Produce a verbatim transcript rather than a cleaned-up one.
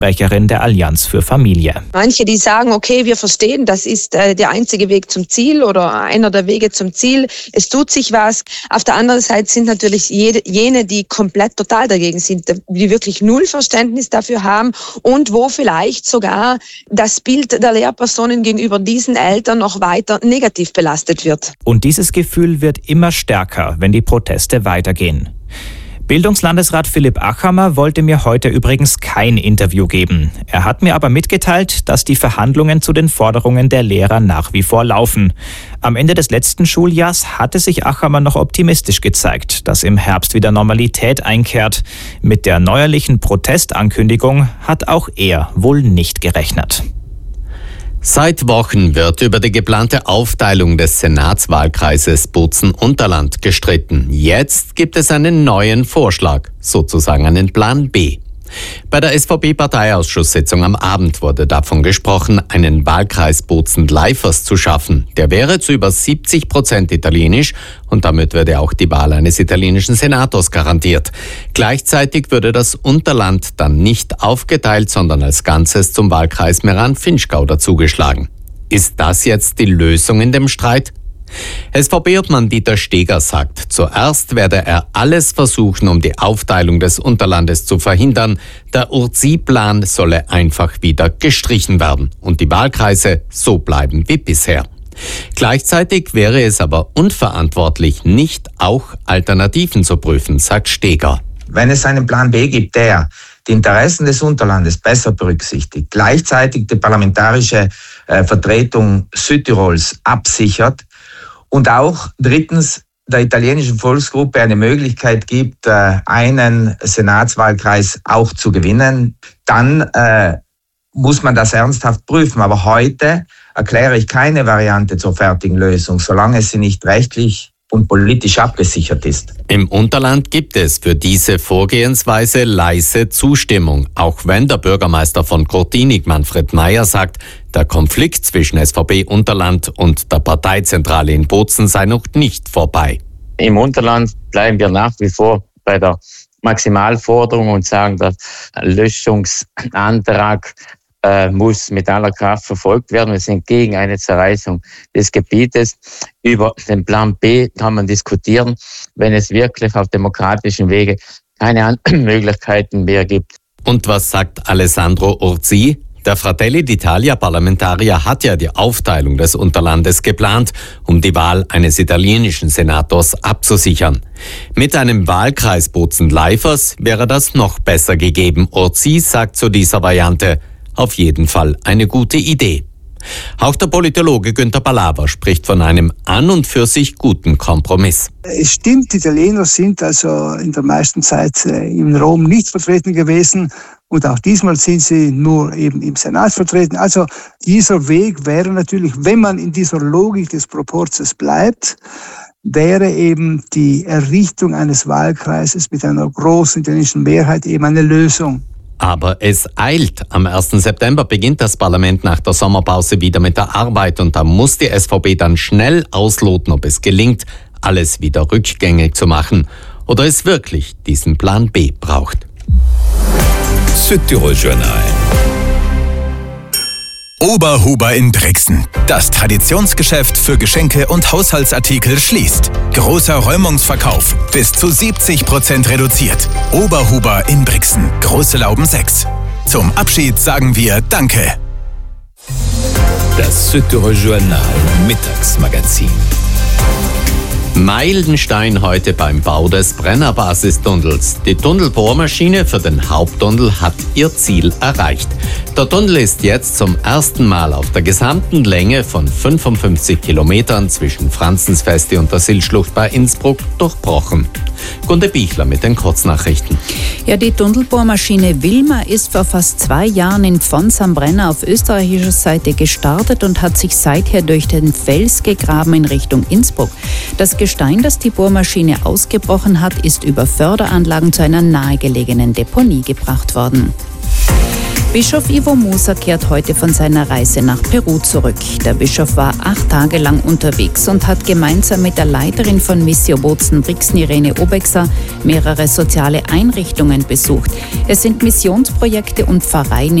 Sprecherin der Allianz für Familie. Manche, die sagen, okay, wir verstehen, das ist äh, der einzige Weg zum Ziel oder einer der Wege zum Ziel. Es tut sich was. Auf der anderen Seite sind natürlich jede, jene, die komplett total dagegen sind, die wirklich null Verständnis dafür haben und wo vielleicht sogar das Bild der Lehrpersonen gegenüber diesen Eltern noch weiter negativ belastet wird. Und dieses Gefühl wird immer stärker, wenn die Proteste weitergehen. Bildungslandesrat Philipp Achammer wollte mir heute übrigens kein Interview geben. Er hat mir aber mitgeteilt, dass die Verhandlungen zu den Forderungen der Lehrer nach wie vor laufen. Am Ende des letzten Schuljahrs hatte sich Achammer noch optimistisch gezeigt, dass im Herbst wieder Normalität einkehrt. Mit der neuerlichen Protestankündigung hat auch er wohl nicht gerechnet. Seit Wochen wird über die geplante Aufteilung des Senatswahlkreises Bozen-Unterland gestritten. Jetzt gibt es einen neuen Vorschlag, sozusagen einen Plan B. Bei der S V P-Parteiausschusssitzung am Abend wurde davon gesprochen, einen Wahlkreis Bozen-Leifers zu schaffen. Der wäre zu über siebzig Prozent italienisch und damit würde auch die Wahl eines italienischen Senators garantiert. Gleichzeitig würde das Unterland dann nicht aufgeteilt, sondern als Ganzes zum Wahlkreis Meran-Finchgau dazugeschlagen. Ist das jetzt die Lösung in dem Streit? S V P-Obmann Dieter Steger sagt, zuerst werde er alles versuchen, um die Aufteilung des Unterlandes zu verhindern. Der Urzi-Plan solle einfach wieder gestrichen werden und die Wahlkreise so bleiben wie bisher. Gleichzeitig wäre es aber unverantwortlich, nicht auch Alternativen zu prüfen, sagt Steger. Wenn es einen Plan B gibt, der die Interessen des Unterlandes besser berücksichtigt, gleichzeitig die parlamentarische äh, Vertretung Südtirols absichert, und auch drittens der italienischen Volksgruppe eine Möglichkeit gibt, einen Senatswahlkreis auch zu gewinnen, dann äh, muss man das ernsthaft prüfen. Aber heute erkläre ich keine Variante zur fertigen Lösung, solange sie nicht rechtlich und politisch abgesichert ist. Im Unterland gibt es für diese Vorgehensweise leise Zustimmung, auch wenn der Bürgermeister von Kortinik, Manfred Meyer, sagt, der Konflikt zwischen S V P-Unterland und der Parteizentrale in Bozen sei noch nicht vorbei. Im Unterland bleiben wir nach wie vor bei der Maximalforderung und sagen, der Löschungsantrag äh, muss mit aller Kraft verfolgt werden. Wir sind gegen eine Zerreißung des Gebietes. Über den Plan B kann man diskutieren, wenn es wirklich auf demokratischen Wege keine anderen Möglichkeiten mehr gibt. Und was sagt Alessandro Urzi? Der Fratelli d'Italia-Parlamentarier hat ja die Aufteilung des Unterlandes geplant, um die Wahl eines italienischen Senators abzusichern. Mit einem Wahlkreis Bozen-Leifers wäre das noch besser gegeben. Urzi sagt zu dieser Variante, auf jeden Fall eine gute Idee. Auch der Politologe Günther Balawer spricht von einem an und für sich guten Kompromiss. Es stimmt, die Italiener sind also in der meisten Zeit in Rom nicht vertreten gewesen und auch diesmal sind sie nur eben im Senat vertreten. Also dieser Weg wäre natürlich, wenn man in dieser Logik des Proporzes bleibt, wäre eben die Errichtung eines Wahlkreises mit einer großen italienischen Mehrheit eben eine Lösung. Aber es eilt. Am ersten September beginnt das Parlament nach der Sommerpause wieder mit der Arbeit und da muss die S V P dann schnell ausloten, ob es gelingt, alles wieder rückgängig zu machen oder es wirklich diesen Plan B braucht. Südtirol Journal. Oberhuber in Brixen. Das Traditionsgeschäft für Geschenke und Haushaltsartikel schließt. Großer Räumungsverkauf. Bis zu siebzig Prozent reduziert. Oberhuber in Brixen. Große Lauben sechs. Zum Abschied sagen wir Danke. Das Südtirol Journal Mittagsmagazin. Meilenstein heute beim Bau des Brennerbasistunnels. Die Tunnelbohrmaschine für den Haupttunnel hat ihr Ziel erreicht. Der Tunnel ist jetzt zum ersten Mal auf der gesamten Länge von fünfundfünfzig Kilometern zwischen Franzensfesti und der Sillschlucht bei Innsbruck durchbrochen. Gunde Bichler mit den Kurznachrichten. Ja, die Tunnelbohrmaschine Wilma ist vor fast zwei Jahren in Pfons am Brenner auf österreichischer Seite gestartet und hat sich seither durch den Fels gegraben in Richtung Innsbruck. Das Gestein, das die Bohrmaschine ausgebrochen hat, ist über Förderanlagen zu einer nahegelegenen Deponie gebracht worden. Bischof Ivo Musa kehrt heute von seiner Reise nach Peru zurück. Der Bischof war acht Tage lang unterwegs und hat gemeinsam mit der Leiterin von Missio Bozen-Brixen, Irene Obexer, mehrere soziale Einrichtungen besucht. Es sind Missionsprojekte und Pfarreien